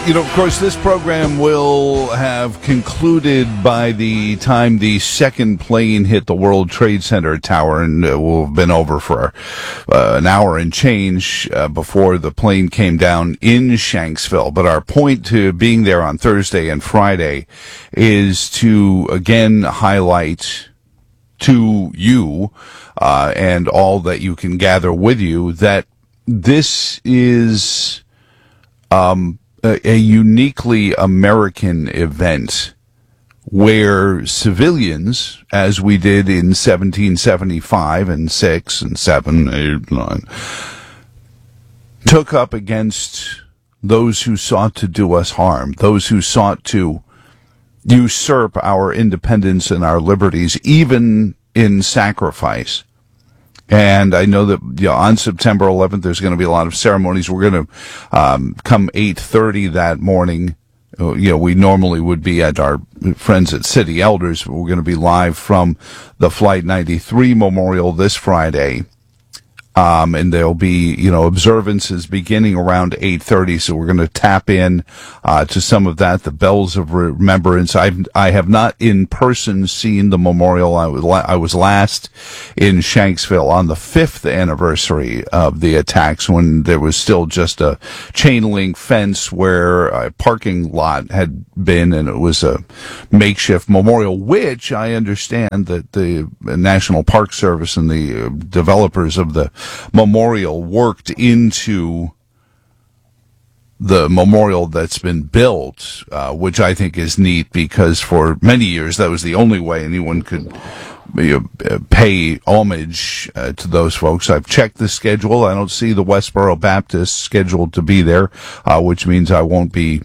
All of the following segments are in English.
Of course, this program will have concluded by the time the second plane hit the World Trade Center tower, and we'll have been over for an hour and change before the plane came down in Shanksville. But our point to being there on Thursday and Friday is to, again, highlight to you and all that you can gather with you that this is a uniquely American event where civilians, as we did in 1775 and 6 and 7, 8, 9, took up against those who sought to do us harm, those who sought to usurp our independence and our liberties, even in sacrifice. And I know that on September 11th, there's going to be a lot of ceremonies. We're going to come 8:30 that morning. We normally would be at our friends at City Elders, but we're going to be live from the Flight 93 Memorial this Friday. And there'll be, observances beginning around 8:30. So we're going to tap in, to some of that, the bells of remembrance. I have not in person seen the memorial. I was last in Shanksville on the 5th anniversary of the attacks when there was still just a chain link fence where a parking lot had been, and it was a makeshift memorial, which I understand that the National Park Service and the developers of the memorial worked into the memorial that's been built, which I think is neat because for many years that was the only way anyone could pay homage to those folks. I've checked the schedule. I don't see the Westboro Baptist scheduled to be there, which means I won't be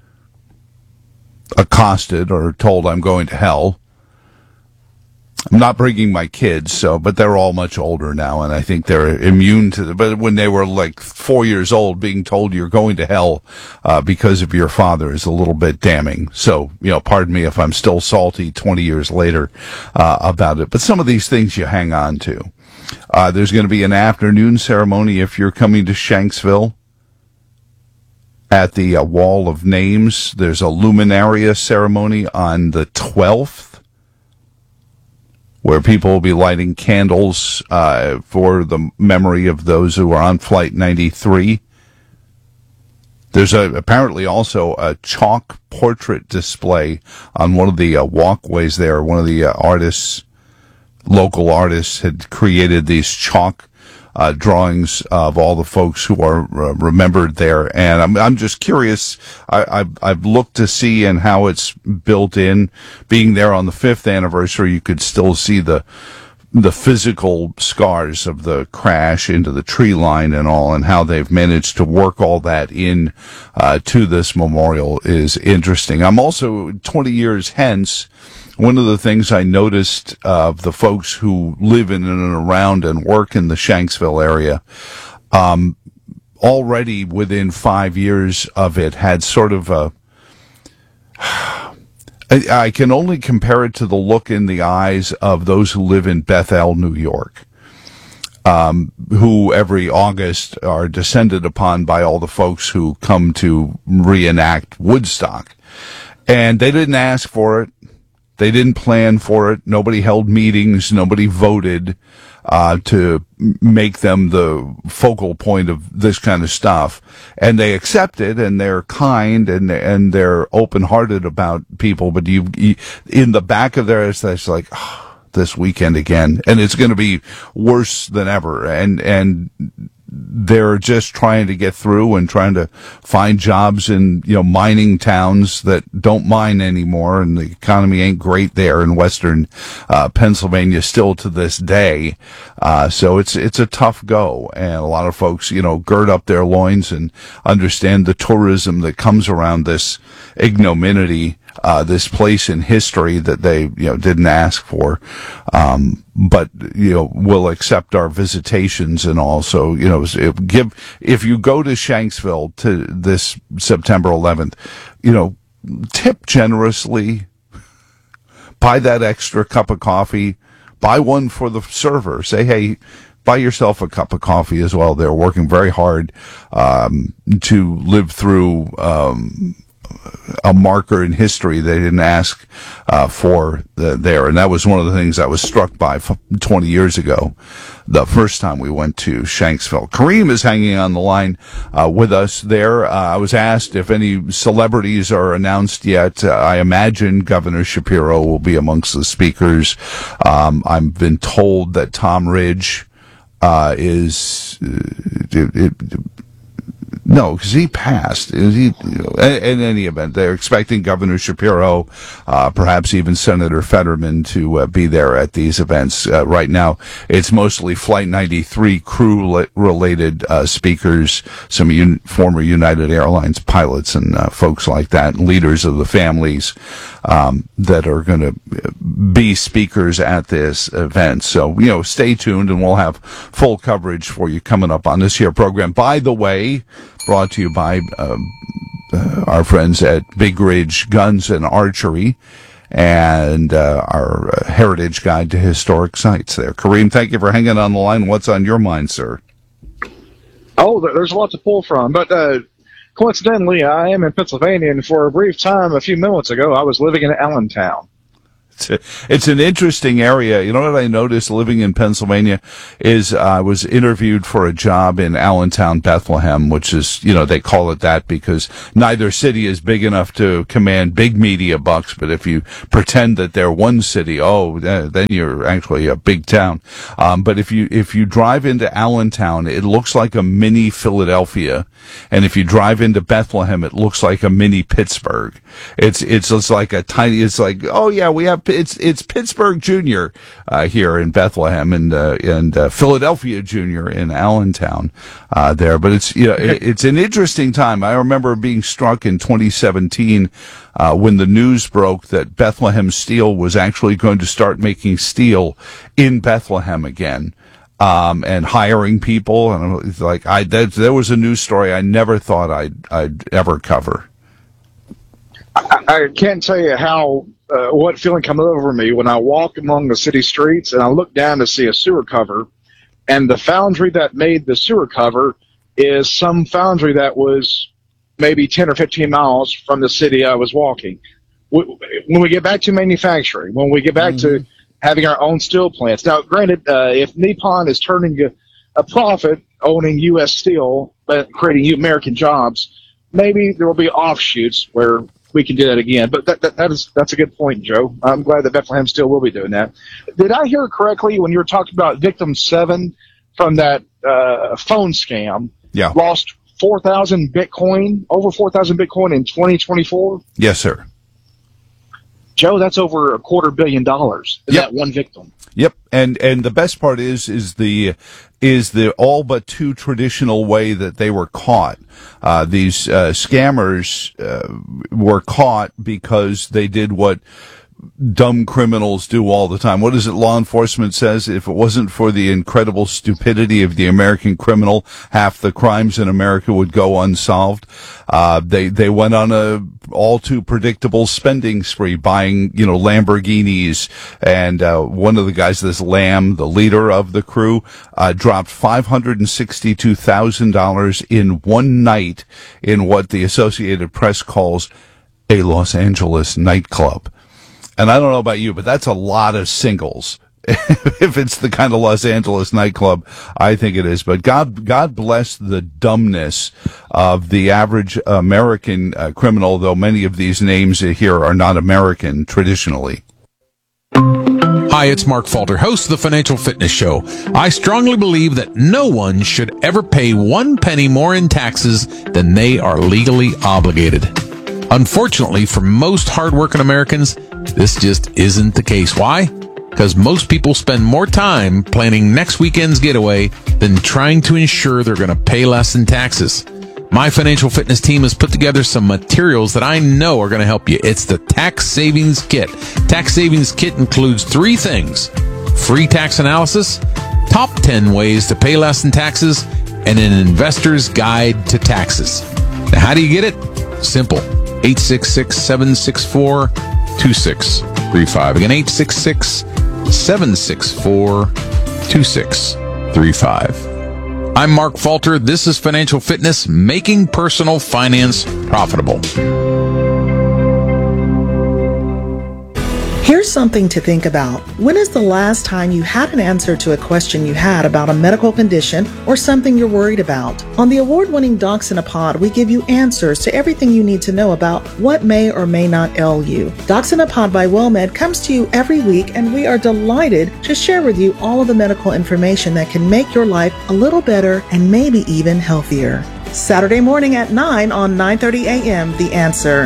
accosted or told I'm going to hell. I'm not bringing my kids, but they're all much older now, and I think they're immune to but when they were like 4 years old, being told you're going to hell, because of your father is a little bit damning. So, pardon me if I'm still salty 20 years later, about it. But some of these things you hang on to. There's going to be an afternoon ceremony if you're coming to Shanksville at the Wall of Names. There's a Luminaria ceremony on the 12th. Where people will be lighting candles for the memory of those who are on Flight 93. There's apparently also a chalk portrait display on one of the walkways there. One of the local artists, had created these chalk drawings of all the folks who are remembered there, and I'm just curious. I've looked to see and how it's built in. Being there on the 5th anniversary, you could still see the physical scars of the crash into the tree line and all, and how they've managed to work all that in to this memorial is interesting. I'm also 20 years hence. One of the things I noticed of the folks who live in and around and work in the Shanksville area, already within 5 years of it had sort of I can only compare it to the look in the eyes of those who live in Bethel, New York, who every August are descended upon by all the folks who come to reenact Woodstock. And they didn't ask for it. They didn't plan for it. Nobody held meetings. Nobody voted to make them the focal point of this kind of stuff. And they accept it, and they're kind, and they're open-hearted about people. But you in the back of their heads, it's like, oh, this weekend again. And it's going to be worse than ever. And they're just trying to get through and trying to find jobs in, mining towns that don't mine anymore, and the economy ain't great there in western Pennsylvania still to this day. So it's a tough go, and a lot of folks, gird up their loins and understand the tourism that comes around this ignominy, this place in history that they, didn't ask for. But, will accept our visitations and also, if you go to Shanksville to this September 11th, tip generously, buy that extra cup of coffee, buy one for the server. Say, hey, buy yourself a cup of coffee as well. They're working very hard to live through a marker in history they didn't ask for there. And that was one of the things I was struck by 20 years ago, the first time we went to Shanksville. Kareem is hanging on the line with us there. I was asked if any celebrities are announced yet. I imagine Governor Shapiro will be amongst the speakers. I've been told that Tom Ridge is... No, because he passed. In any event, they're expecting Governor Shapiro, perhaps even Senator Fetterman to be there at these events. Right now, it's mostly Flight 93 crew-related speakers, some former United Airlines pilots and folks like that, and leaders of the families that are going to be speakers at this event. So, stay tuned, and we'll have full coverage for you coming up on this here program. By the way, brought to you by our friends at Big Ridge Guns and Archery and our Heritage Guide to Historic Sites there. Kareem, thank you for hanging on the line. What's on your mind, sir? Oh, there's a lot to pull from, but coincidentally, I am in Pennsylvania, and for a brief time, a few minutes ago, I was living in Allentown. It's an interesting area. You know what I noticed living in Pennsylvania is I was interviewed for a job in Allentown, Bethlehem, which is, they call it that because neither city is big enough to command big media bucks. But if you pretend that they're one city, then you're actually a big town. But if you drive into Allentown, it looks like a mini Philadelphia. And if you drive into Bethlehem, it looks like a mini Pittsburgh. It's just like it's Pittsburgh Junior here in Bethlehem and Philadelphia Junior in Allentown there. But it's an interesting time. I remember being struck in 2017 when the news broke that Bethlehem Steel was actually going to start making steel in Bethlehem again. And hiring people, and it's like there was a news story I never thought I'd ever cover. I can't tell you how what feeling comes over me when I walk among the city streets and I look down to see a sewer cover, and the foundry that made the sewer cover is some foundry that was maybe 10 or 15 miles from the city I was walking. When we get back to manufacturing, when we get back to having our own steel plants. Now, granted, if Nippon is turning a profit owning U.S. Steel, but creating American jobs, maybe there will be offshoots where we can do that again. But that's a good point, Joe. I'm glad that Bethlehem Steel will be doing that. Did I hear correctly when you were talking about victim 7 from that phone scam? Yeah. Lost 4,000 Bitcoin, over 4,000 Bitcoin in 2024? Yes, sir. Joe, that's over $250 million. That one victim. Yep, and the best part is the all but too traditional way that they were caught. These scammers were caught because they did what dumb criminals do all the time. What is it law enforcement says? If it wasn't for the incredible stupidity of the American criminal, half the crimes in America would go unsolved. They went on a all too predictable spending spree, buying, Lamborghinis. And one of the guys, this Lamb, the leader of the crew, dropped $562,000 in one night in what the Associated Press calls a Los Angeles nightclub. And I don't know about you, but that's a lot of singles. If it's the kind of Los Angeles nightclub, I think it is. But God bless the dumbness of the average American criminal, though many of these names here are not American traditionally. Hi, it's Mark Falter, host of the Financial Fitness Show. I strongly believe that no one should ever pay 1 penny more in taxes than they are legally obligated. Unfortunately, for most hardworking Americans, this just isn't the case. Why? Because most people spend more time planning next weekend's getaway than trying to ensure they're going to pay less in taxes. My financial fitness team has put together some materials that I know are going to help you. It's the Tax Savings Kit. Tax Savings Kit includes 3 things: free tax analysis, top 10 ways to pay less in taxes, and an investor's guide to taxes. Now, how do you get it? Simple. 866-764-2635. Again, 866-764-2635. 888-866-3635. I'm Mark Falter. This is Financial Fitness, making personal finance profitable. Here's something to think about. When is the last time you had an answer to a question you had about a medical condition or something you're worried about? On the award-winning Docs in a Pod, we give you answers to everything you need to know about what may or may not ail you. Docs in a Pod by WellMed comes to you every week, and we are delighted to share with you all of the medical information that can make your life a little better and maybe even healthier. Saturday morning at 9 on 9:30 a.m. The Answer.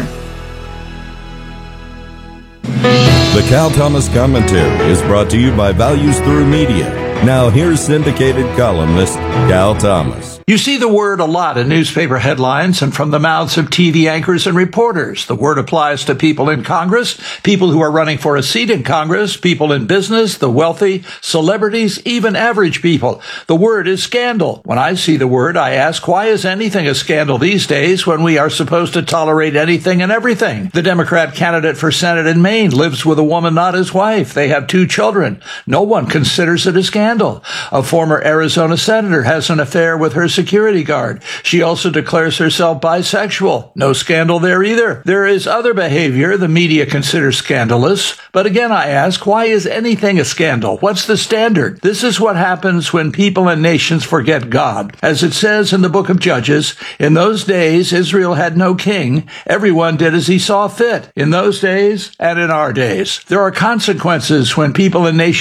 The Cal Thomas Commentary is brought to you by Values Through Media. Now here's syndicated columnist Cal Thomas. You see the word a lot in newspaper headlines and from the mouths of TV anchors and reporters. The word applies to people in Congress, people who are running for a seat in Congress, people in business, the wealthy, celebrities, even average people. The word is scandal. When I see the word, I ask, why is anything a scandal these days when we are supposed to tolerate anything and everything? The Democrat candidate for Senate in Maine lives with a woman not his wife. They have 2 children. No one considers it a scandal. A former Arizona senator has an affair with her security guard. She also declares herself bisexual. No scandal there either. There is other behavior the media considers scandalous. But again, I ask, why is anything a scandal? What's the standard? This is what happens when people and nations forget God. As it says in the book of Judges, in those days, Israel had no king. Everyone did as he saw fit. In those days and in our days, there are consequences when people and nations